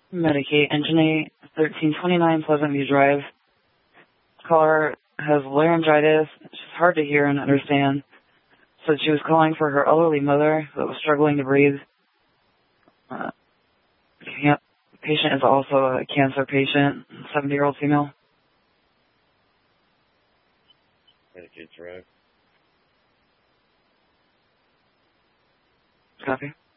Medicaid, Engineer 1329 Pleasant View Drive. Caller has laryngitis. It's just hard to hear and understand. So she was calling for her elderly mother that was struggling to breathe. Patient is also a cancer patient, 70-year-old female. Medicaid Drive. Copy.